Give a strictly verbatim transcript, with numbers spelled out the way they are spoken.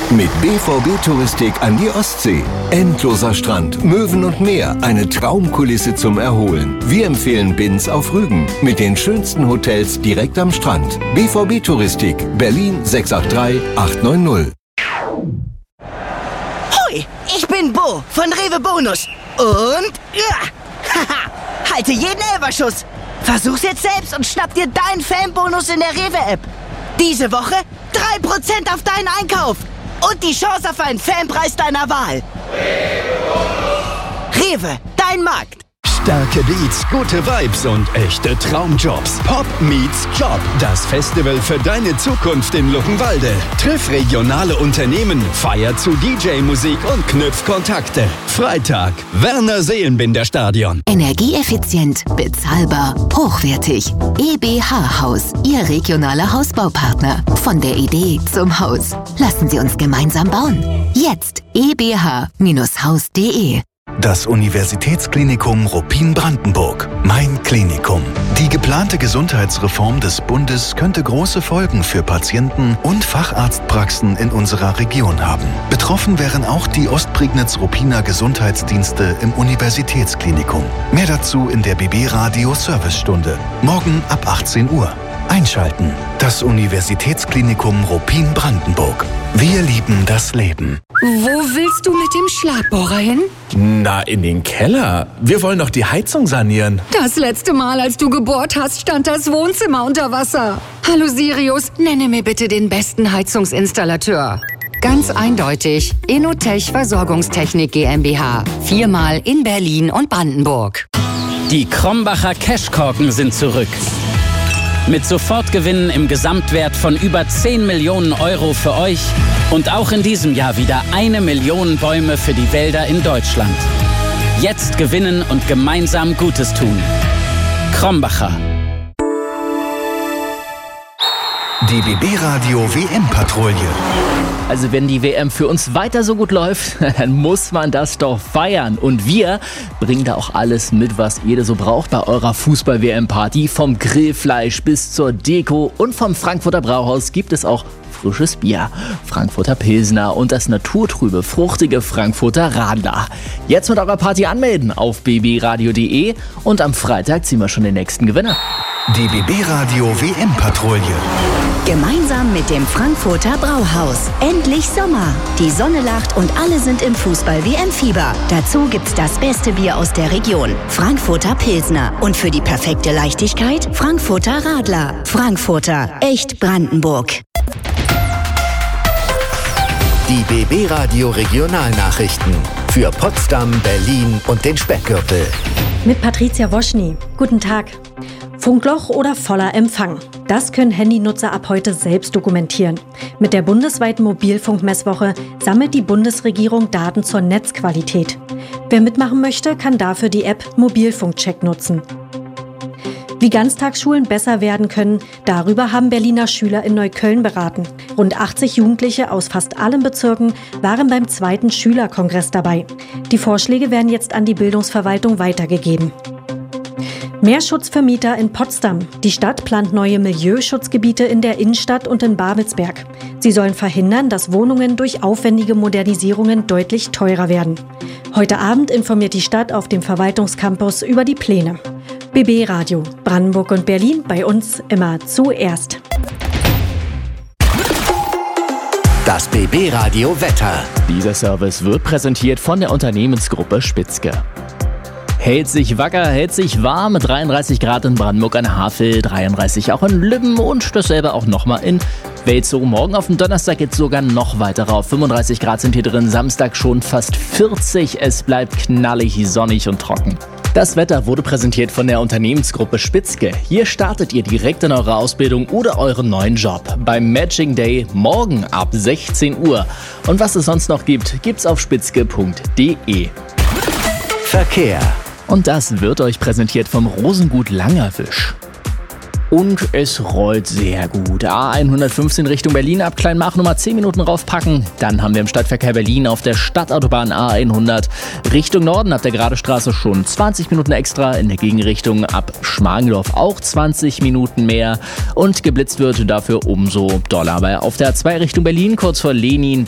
Mit B V B Touristik an die Ostsee. Endloser Strand, Möwen und Meer, eine Traumkulisse zum Erholen. Wir empfehlen Binz auf Rügen mit den schönsten Hotels direkt am Strand. B V B Touristik, Berlin sechs acht drei acht neun null. Hoi, ich bin Bo von Rewe Bonus. Und ja, haha, halte jeden Elferschuss. Versuch's jetzt selbst und schnapp dir deinen Fanbonus in der Rewe-App. Diese Woche drei Prozent auf deinen Einkauf. Und die Chance auf einen Fanpreis deiner Wahl. Rewe, dein Markt. Starke Beats, gute Vibes und echte Traumjobs. Pop meets Job. Das Festival für deine Zukunft in Luckenwalde. Triff regionale Unternehmen, feier zu D J-Musik und knüpf Kontakte. Freitag, Werner Seelenbinder Stadion. Energieeffizient, bezahlbar, hochwertig. E B H Haus, Ihr regionaler Hausbaupartner. Von der Idee zum Haus. Lassen Sie uns gemeinsam bauen. Jetzt e b h Bindestrich haus punkt d e. Das Universitätsklinikum Ruppin-Brandenburg. Mein Klinikum. Die geplante Gesundheitsreform des Bundes könnte große Folgen für Patienten und Facharztpraxen in unserer Region haben. Betroffen wären auch die Ostprignitz-Ruppiner Gesundheitsdienste im Universitätsklinikum. Mehr dazu in der B B-Radio Servicestunde. Morgen ab achtzehn Uhr. Einschalten. Das Universitätsklinikum Ruppin-Brandenburg. Wir lieben das Leben. Wo willst du mit dem Schlagbohrer hin? Na, in den Keller. Wir wollen doch die Heizung sanieren. Das letzte Mal, als du gebohrt hast, stand das Wohnzimmer unter Wasser. Hallo Sirius, nenne mir bitte den besten Heizungsinstallateur. Ganz eindeutig, Inotech Versorgungstechnik GmbH. Viermal in Berlin und Brandenburg. Die Krombacher Cashkorken sind zurück. Mit Sofortgewinnen im Gesamtwert von über zehn Millionen Euro für euch und auch in diesem Jahr wieder eine Million Bäume für die Wälder in Deutschland. Jetzt gewinnen und gemeinsam Gutes tun. Krombacher. Die B B-Radio W M-Patrouille. Also wenn die W M für uns weiter so gut läuft, dann muss man das doch feiern. Und wir bringen da auch alles mit, was ihr so braucht bei eurer Fußball-W M-Party. Vom Grillfleisch bis zur Deko und vom Frankfurter Brauhaus gibt es auch frisches Bier, Frankfurter Pilsner und das naturtrübe, fruchtige Frankfurter Radler. Jetzt mit eurer Party anmelden auf b b radio punkt d e und am Freitag ziehen wir schon den nächsten Gewinner. Die B B-Radio W M-Patrouille. Gemeinsam mit dem Frankfurter Brauhaus. Endlich Sommer. Die Sonne lacht und alle sind im Fußball-W M-Fieber. Dazu gibt's das beste Bier aus der Region. Frankfurter Pilsner. Und für die perfekte Leichtigkeit Frankfurter Radler. Frankfurter. Echt Brandenburg. Die B B-Radio Regionalnachrichten. Für Potsdam, Berlin und den Speckgürtel. Mit Patricia Woschny. Guten Tag. Funkloch oder voller Empfang. Das können Handynutzer ab heute selbst dokumentieren. Mit der bundesweiten Mobilfunkmesswoche sammelt die Bundesregierung Daten zur Netzqualität. Wer mitmachen möchte, kann dafür die App Mobilfunkcheck nutzen. Wie Ganztagsschulen besser werden können, darüber haben Berliner Schüler in Neukölln beraten. Rund achtzig Jugendliche aus fast allen Bezirken waren beim zweiten Schülerkongress dabei. Die Vorschläge werden jetzt an die Bildungsverwaltung weitergegeben. Mehr Schutz für Mieter in Potsdam. Die Stadt plant neue Milieuschutzgebiete in der Innenstadt und in Babelsberg. Sie sollen verhindern, dass Wohnungen durch aufwendige Modernisierungen deutlich teurer werden. Heute Abend informiert die Stadt auf dem Verwaltungscampus über die Pläne. B B-Radio. Brandenburg und Berlin, bei uns immer zuerst. Das B B-Radio Wetter. Dieser Service wird präsentiert von der Unternehmensgruppe Spitzke. Hält sich wacker, hält sich warm, dreiunddreißig Grad in Brandenburg an der Havel, dreiunddreißig auch in Lübben und dasselbe auch nochmal in Welzow. Morgen auf dem Donnerstag geht es sogar noch weiter rauf. fünfunddreißig Grad sind hier drin, Samstag schon fast vierzig. Es bleibt knallig, sonnig und trocken. Das Wetter wurde präsentiert von der Unternehmensgruppe Spitzke. Hier startet ihr direkt in eurer Ausbildung oder euren neuen Job. Beim Matching Day morgen ab sechzehn Uhr. Und was es sonst noch gibt, gibt's auf spitzke punkt d e. Verkehr. Und das wird euch präsentiert vom Rosengut Langerwisch. Und es rollt sehr gut. A hundertfünfzehn Richtung Berlin ab Kleinmach Nummer zehn Minuten raufpacken. Dann haben wir im Stadtverkehr Berlin auf der Stadtautobahn A hundert Richtung Norden ab der Gradestraße schon zwanzig Minuten extra. In der Gegenrichtung ab Schmargendorf auch zwanzig Minuten mehr. Und geblitzt wird dafür umso doller. Aber auf der A zwei Richtung Berlin kurz vor Lenin